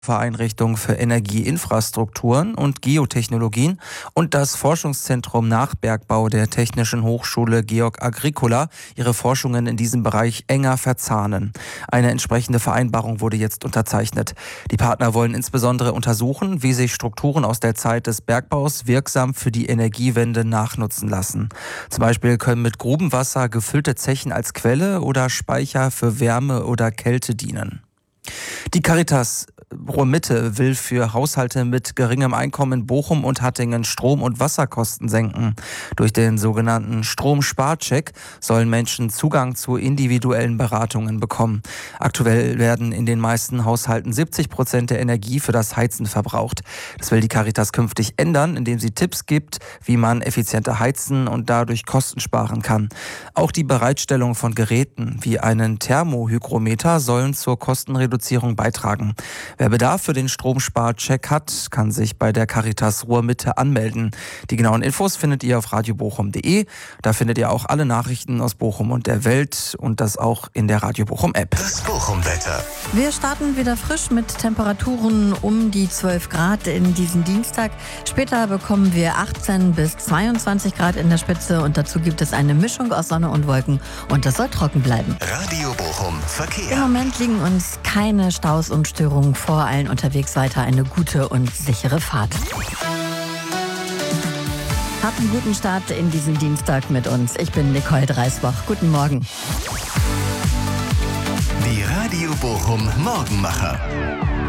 Einrichtung für Energieinfrastrukturen und Geotechnologien und das Forschungszentrum Nachbergbau der Technischen Hochschule Georg Agricola ihre Forschungen in diesem Bereich enger verzahnen. Eine entsprechende Vereinbarung wurde jetzt unterzeichnet. Die Partner wollen insbesondere untersuchen, wie sich Strukturen aus der Zeit des Bergbaus wirksam für die Energiewende nachnutzen lassen. Zum Beispiel können mit Grubenwasser gefüllte Zechen als Quelle oder Speicher für Wärme oder Kälte dienen. Die Caritas Ruhr-Mitte will für Haushalte mit geringem Einkommen in Bochum und Hattingen Strom- und Wasserkosten senken. Durch den sogenannten Stromsparcheck sollen Menschen Zugang zu individuellen Beratungen bekommen. Aktuell werden in den meisten Haushalten 70% der Energie für das Heizen verbraucht. Das will die Caritas künftig ändern, indem sie Tipps gibt, wie man effizienter heizen und dadurch Kosten sparen kann. Auch die Bereitstellung von Geräten wie einen Thermohygrometer sollen zur Kostenreduzierung beitragen. Wer Bedarf für den Stromsparcheck hat, kann sich bei der Caritas Ruhr-Mitte anmelden. Die genauen Infos findet ihr auf radiobochum.de. Da findet ihr auch alle Nachrichten aus Bochum und der Welt und das auch in der Radio Bochum App. Das Bochum-Wetter. Wir starten wieder frisch mit Temperaturen um die 12 Grad in diesen Dienstag. Später bekommen wir 18 bis 22 Grad in der Spitze und dazu gibt es eine Mischung aus Sonne und Wolken und es soll trocken bleiben. Radio Bochum Verkehr. Im Moment liegen uns keine Staus und Störungen vor. Allen unterwegs weiter eine gute und sichere Fahrt. Habt einen guten Start in diesen Dienstag mit uns. Ich bin Nicole Dreisbach. Guten Morgen. Die Radio Bochum Morgenmacher.